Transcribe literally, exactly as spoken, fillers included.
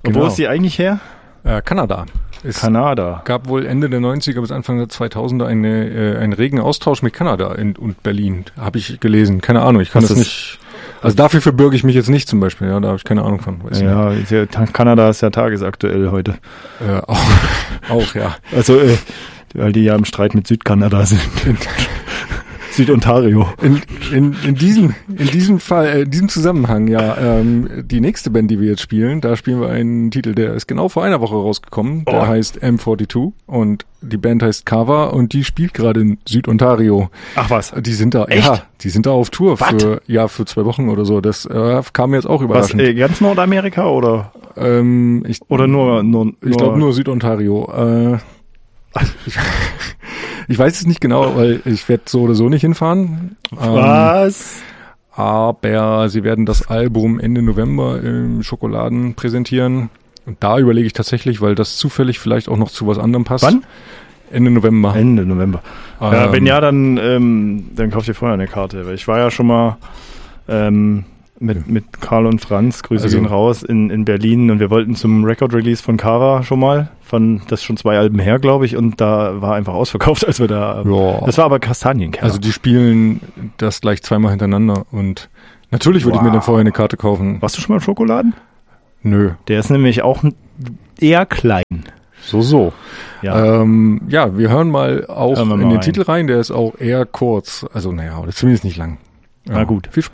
Und wo ist die eigentlich her? Äh, Kanada. Es Kanada. Gab wohl Ende der neunziger bis Anfang der zweitausender eine, äh, einen regen Austausch mit Kanada in, und Berlin. Habe ich gelesen. Keine Ahnung, ich kann Was das ist- nicht... Also dafür verbürge ich mich jetzt nicht zum Beispiel. Ja, da habe ich keine Ahnung von. Weiß Ja, ist ja, Kanada ist ja tagesaktuell heute. nicht. Äh, auch, auch, ja. Also, äh, weil die ja im Streit mit Südkanada sind. Südontario. In, in, in diesem, in diesem Fall, äh, in diesem Zusammenhang, ja, ähm, die nächste Band, die wir jetzt spielen, da spielen wir einen Titel, der ist genau vor einer Woche rausgekommen. Der Oh. heißt M zweiundvierzig und die Band heißt Kava und die spielt gerade in Südontario. Ach was. Die sind da, Echt? ja, die sind da auf Tour Wat? für, ja, für zwei Wochen oder so. Das äh, kam mir jetzt auch Was, überraschend. äh, ganz Nordamerika oder, ähm, ich, oder nur, nur, ich glaube nur Südontario. Äh, ich, ich weiß es nicht genau, weil ich werde so oder so nicht hinfahren. Ähm, Was? aber sie werden das Album Ende November im Schokoladen präsentieren. Und da überlege ich tatsächlich, weil das zufällig vielleicht auch noch zu was anderem passt. Wann? Ende November. Ende November. Ja, Ähm, wenn ja, dann, ähm, dann kauft ihr vorher eine Karte. Weil ich war ja schon mal ähm, mit, mit Karl und Franz, Grüße Also- gehen raus, in, in Berlin und wir wollten zum Record-Release von Kara schon mal. Von, das ist schon zwei Alben her, glaube ich, und da war einfach ausverkauft, als wir da. Ähm, Ja. Das war aber Kastanienkeller. Also die spielen das gleich zweimal hintereinander und natürlich würde ich mir Wow. dann vorher eine Karte kaufen. Warst du schon mal im Schokoladen? Nö. Der ist nämlich auch n- eher klein. So, so. Ja. Ähm, ja, wir hören mal auch Hören wir in mal den rein. Titel rein, der ist auch eher kurz. Also naja, oder zumindest nicht lang. Ja, Na gut. Viel Spaß.